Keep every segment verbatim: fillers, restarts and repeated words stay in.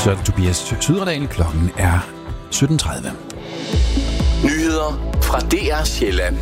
Så er det Tobias Syderdal. Klokken er sytten tredive. Nyheder fra D R Sjælland.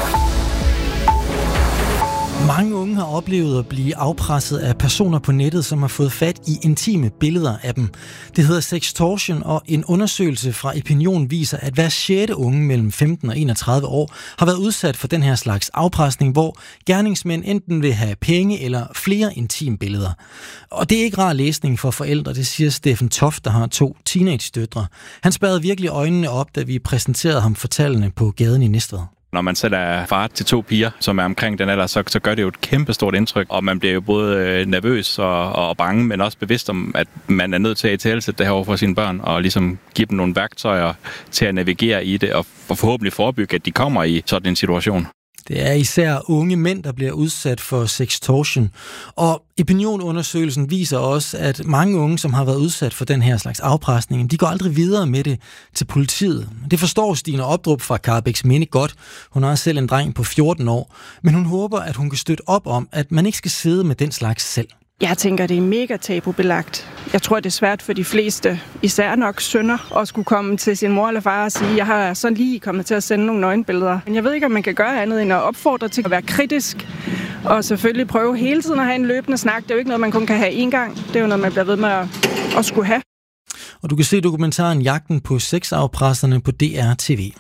Mange unge har oplevet at blive afpresset af personer på nettet, som har fået fat i intime billeder af dem. Det hedder sextortion, og en undersøgelse fra Epinion viser, at hver sjette unge mellem femten og enogtredive år har været udsat for den her slags afpresning, hvor gerningsmænd enten vil have penge eller flere intime billeder. Og det er ikke rar læsning for forældre, det siger Steffen Toft, der har to teenage-døtre. Han spærrede virkelig øjnene op, da vi præsenterede ham for tallene på gaden i Næstved. Når man selv er far til to piger, som er omkring den alder, så, så gør det jo et kæmpestort indtryk, og man bliver jo både nervøs og, og bange, men også bevidst om, at man er nødt til at italesætte det her over for sine børn, og ligesom give dem nogle værktøjer til at navigere i det, og forhåbentlig forebygge, at de kommer i sådan en situation. Det er især unge mænd, der bliver udsat for sextortion. Og Epinion-undersøgelsen viser også, at mange unge, som har været udsat for den her slags afpresning, de går aldrig videre med det til politiet. Det forstår Stine Opdrup fra Karrebæksminde godt. Hun har selv en dreng på fjorten år, men hun håber, at hun kan støtte op om, at man ikke skal sidde med den slags selv. Jeg tænker, det er mega tabubelagt. Jeg tror, det er svært for de fleste, især nok sønner, at skulle komme til sin mor eller far og sige, jeg har så lige kommet til at sende nogle nøgenbilleder. Men jeg ved ikke, om man kan gøre andet end at opfordre til at være kritisk, og selvfølgelig prøve hele tiden at have en løbende snak. Det er jo ikke noget, man kun kan have én gang. Det er jo noget, man bliver ved med at, at skulle have. Og du kan se dokumentaren Jagten på sexafpresserne på D R T V.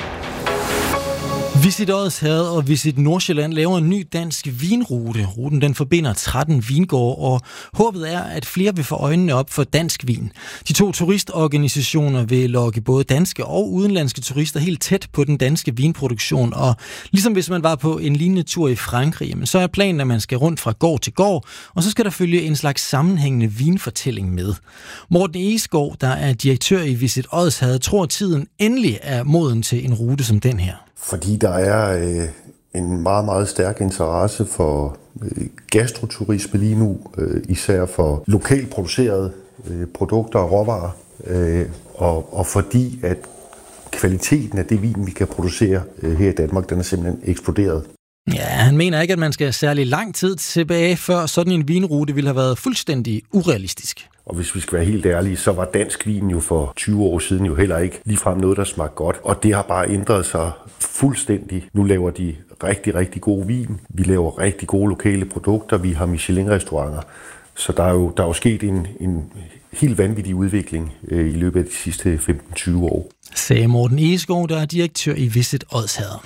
Visit Odsherred og Visit Nordsjælland laver en ny dansk vinrute. Ruten den forbinder tretten vingårde, og håbet er, at flere vil få øjnene op for dansk vin. De to turistorganisationer vil lokke både danske og udenlandske turister helt tæt på den danske vinproduktion. Og ligesom hvis man var på en lignende tur i Frankrig, så er planen, at man skal rundt fra gård til gård, og så skal der følge en slags sammenhængende vinfortælling med. Morten Egeskov, der er direktør i Visit Odsherred, tror tiden endelig er moden til en rute som den her. Fordi der er øh, en meget, meget stærk interesse for øh, gastroturisme lige nu, øh, især for lokalt producerede øh, produkter og råvarer, øh, og, og fordi at kvaliteten af det vin, vi kan producere øh, her i Danmark, den er simpelthen eksploderet. Ja, han mener ikke, at man skal særlig lang tid tilbage, før sådan en vinrute ville have været fuldstændig urealistisk. Og hvis vi skal være helt ærlige, så var dansk vin jo for tyve år siden jo heller ikke ligefrem noget, der smagte godt. Og det har bare ændret sig fuldstændig. Nu laver de rigtig, rigtig god vin. Vi laver rigtig gode lokale produkter. Vi har Michelin-restauranter. Så der er jo, der er jo sket en, en helt vanvittig udvikling øh, i løbet af de sidste femten til tyve år. Sagde Morten Egeskov, der er direktør i Visit Odsherred.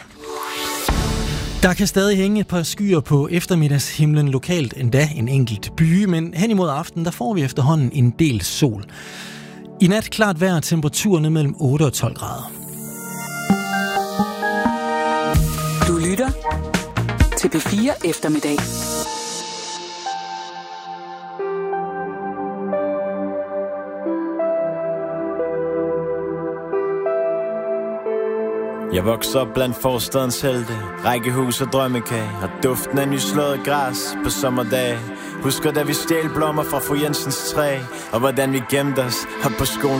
Der kan stadig hænge et par skyer på eftermiddagshimlen lokalt, endda en enkelt by, men hen imod aften, der får vi efterhånden en del sol. I nat klart vejr, temperaturer ned mellem otte og tolv grader. Du lytter til P fire Eftermiddag. Jeg voksede op blandt forstadens helte, rækkehus og drømmekage, og duften af nyslået græs på sommerdage. Husker da vi stjal blommer fra fru Jensens træ, og hvordan vi gemte os op på skolen